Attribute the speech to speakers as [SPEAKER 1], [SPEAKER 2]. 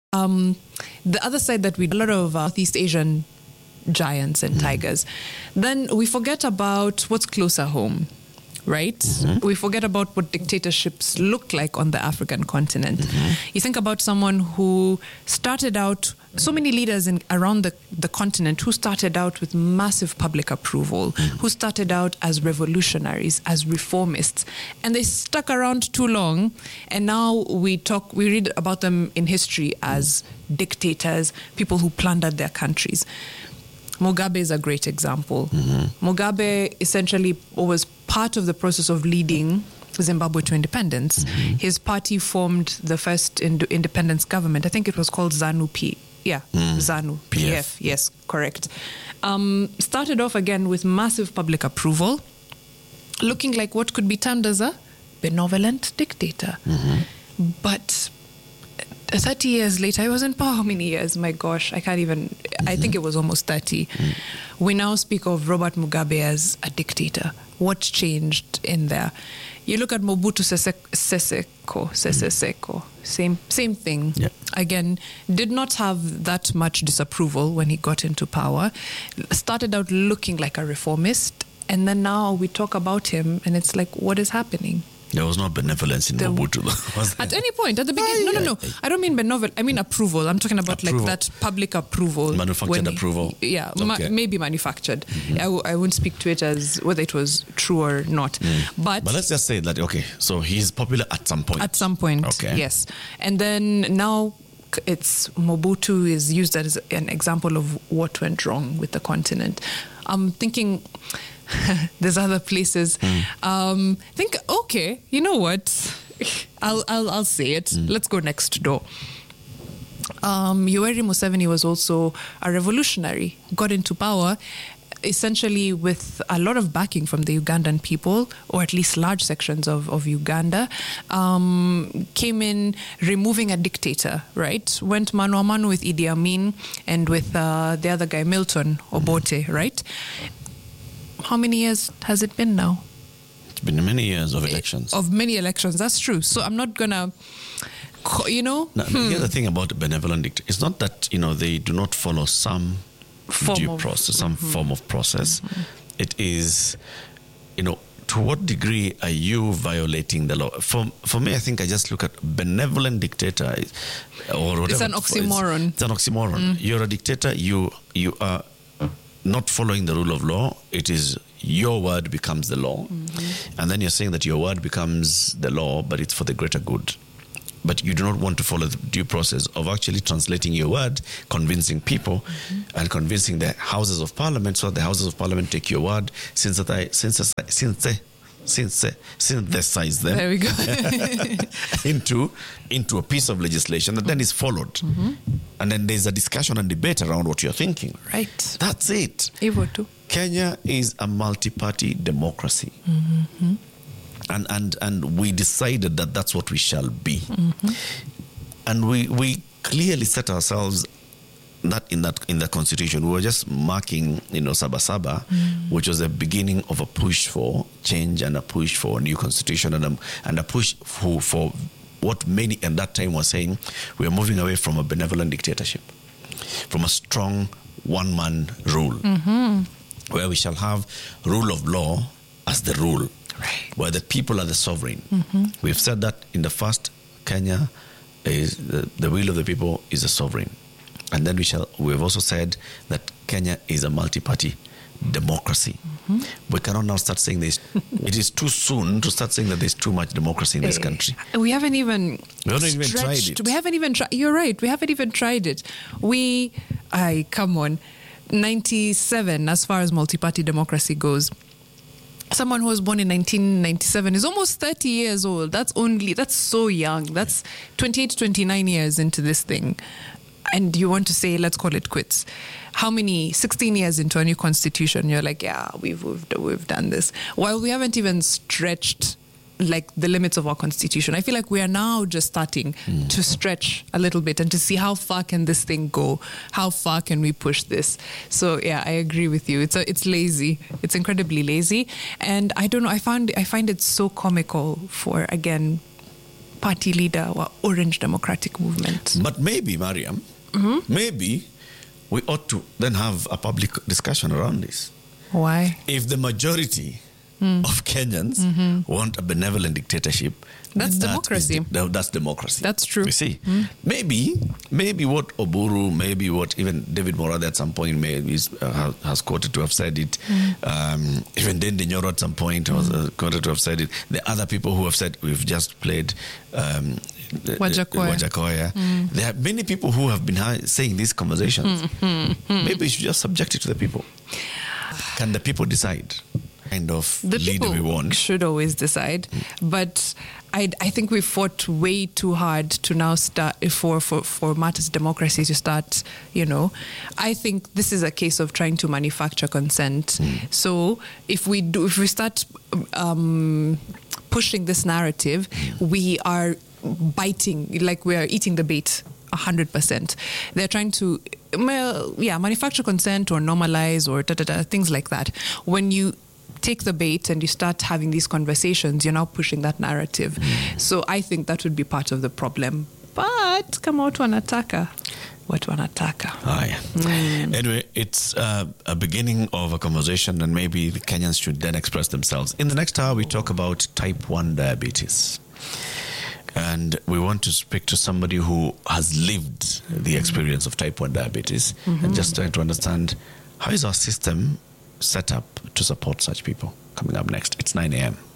[SPEAKER 1] The other side that we a lot of Southeast Asian giants and tigers. Then we forget about what's closer home, right? We forget about what dictatorships look like on the African continent. You think about someone who started out, so many leaders around the continent who started out with massive public approval, who started out as revolutionaries, as reformists, and they stuck around too long, and now we read about them in history as dictators, people who plundered their countries. Mugabe is a great example. Mugabe essentially was part of the process of leading Zimbabwe to independence. His party formed the first independence government. I think it was called ZANU-P. Yeah, ZANU-PF. Yes, correct. Started off again with massive public approval, looking like what could be termed as a benevolent dictator. But 30 years later, I was in power how many years? My gosh, I can't even, I think it was almost 30. We now speak of Robert Mugabe as a dictator. What changed in there? You look at Mobutu Sese Seko, same thing.
[SPEAKER 2] Yeah.
[SPEAKER 1] Again, did not have that much disapproval when he got into power. Started out looking like a reformist, and then now we talk about him, and it's like, what is happening?
[SPEAKER 2] There was no benevolence in Mobutu. Was there?
[SPEAKER 1] At any point, at the beginning. No. I don't mean benevolent. I mean approval. I'm talking about
[SPEAKER 2] Approval.
[SPEAKER 1] like that public approval.
[SPEAKER 2] Manufactured approval.
[SPEAKER 1] Yeah,
[SPEAKER 2] Okay.
[SPEAKER 1] maybe manufactured. I wouldn't speak to it as whether it was true or not. But
[SPEAKER 2] let's just say that, okay, so he's popular at some point.
[SPEAKER 1] at some point,
[SPEAKER 2] Okay.
[SPEAKER 1] yes. And then now it's Mobutu is used as an example of what went wrong with the continent. I'm thinking there's other places. Think, okay, you know what? I'll say it. Let's go next door. Yoweri Museveni was also a revolutionary, got into power essentially with a lot of backing from the Ugandan people, or at least large sections of Uganda, came in removing a dictator, right? Went mano a mano with Idi Amin and with the other guy, Milton Obote, right? How many years has it been now?
[SPEAKER 2] It's been many years of elections.
[SPEAKER 1] Of many elections, that's true. So I'm not going to,
[SPEAKER 2] Now, the other thing about benevolent dictators, it's not that, they do not follow some process, some form of process. It is, to what degree are you violating the law? For me, I think I just look at benevolent dictator or whatever.
[SPEAKER 1] It's an oxymoron.
[SPEAKER 2] It's an oxymoron. You're a dictator. You are not following the rule of law. It is your word becomes the law. And then you're saying that your word becomes the law, but it's for the greater good. But you do not want to follow the due process of actually translating your word, convincing people, and convincing the Houses of Parliament, so that the Houses of Parliament take your word, synthesize them.
[SPEAKER 1] There we go.
[SPEAKER 2] into a piece of legislation that then is followed. And then there's a discussion and debate around what you're thinking.
[SPEAKER 1] Right.
[SPEAKER 2] That's it.
[SPEAKER 1] Evo too.
[SPEAKER 2] Kenya is a multi-party democracy. And we decided that that's what we shall be. And we clearly set ourselves that in the constitution. We were just marking, Sabasaba, which was the beginning of a push for change and a push for a new constitution and a push for what many at that time were saying, we are moving away from a benevolent dictatorship, from a strong one-man rule, where we shall have rule of law as the rule.
[SPEAKER 1] Right.
[SPEAKER 2] Where the people are the sovereign. We've said that in the first, Kenya is the will of the people is the sovereign. And then we've also said that Kenya is a multi-party democracy. We cannot now start saying this. It is too soon to start saying that there's too much democracy in this country.
[SPEAKER 1] We haven't even
[SPEAKER 2] tried it.
[SPEAKER 1] We haven't even tried. You're right. We haven't even tried it. Come on. 97, as far as multi-party democracy goes. Someone who was born in 1997 is almost 30 years old. That's so young. That's 28 to 29 years into this thing. And you want to say, let's call it quits. How many, 16 years into a new constitution, you're like, yeah, we've done this. While we haven't even stretched like the limits of our constitution. I feel like we are now just starting to stretch a little bit and to see how far can this thing go? How far can we push this? So yeah, I agree with you. It's lazy. It's incredibly lazy. And I don't know, I find it so comical for, again, party leader wa Orange Democratic Movement.
[SPEAKER 2] But maybe, Mariam, maybe we ought to then have a public discussion around this.
[SPEAKER 1] Why?
[SPEAKER 2] If the majority of Kenyans want a benevolent dictatorship,
[SPEAKER 1] That's
[SPEAKER 2] then
[SPEAKER 1] democracy.
[SPEAKER 2] That's democracy.
[SPEAKER 1] That's true.
[SPEAKER 2] You see, maybe what Oburu, maybe what even David Morathe at some point has quoted to have said it. Even Dende Nyoro at some point was quoted to have said it. The other people who have said, we've just played Wajakoya. There are many people who have been saying these conversations. Maybe we should just subject it to the people. Can the people decide kind of
[SPEAKER 1] The
[SPEAKER 2] leader
[SPEAKER 1] people
[SPEAKER 2] we want?
[SPEAKER 1] should always decide, but I think we fought way too hard to now start for Martha's democracy to start. I think this is a case of trying to manufacture consent. So if we start pushing this narrative, we are biting, like we are eating the bait. 100%. They're trying to, manufacture consent or normalize or things like that. When you take the bait and you start having these conversations, you're now pushing that narrative. So I think that would be part of the problem. But kama watu wanataka.
[SPEAKER 2] Anyway, it's a beginning of a conversation, and maybe the Kenyans should then express themselves. In the next hour, we talk about type 1 diabetes. And we want to speak to somebody who has lived the experience of type 1 diabetes and just trying to understand how is our system set up to support such people. Coming up next, it's 9 a.m.